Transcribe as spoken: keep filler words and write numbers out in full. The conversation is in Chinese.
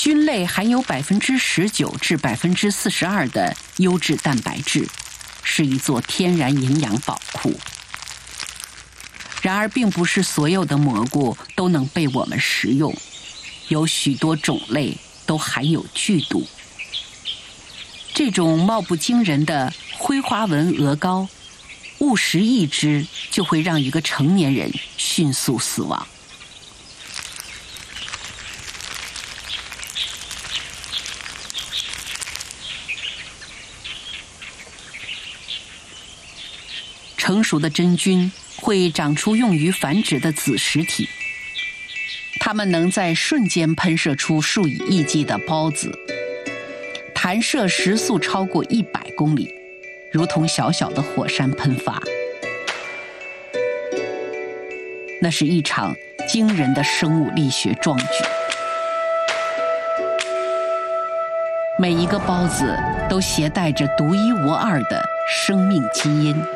菌类含有百分之十九至百分之四十二的优质蛋白质，是一座天然营养宝库。然而，并不是所有的蘑菇都能被我们食用，有许多种类都含有剧毒。这种貌不惊人的灰花纹鹅膏，误食一只就会让一个成年人迅速死亡。成熟的真菌会长出用于繁殖的子实体，它们能在瞬间喷射出数以亿计的孢子，弹射时速超过一百公里，如同小小的火山喷发。那是一场惊人的生物力学壮举。每一个孢子都携带着独一无二的生命基因。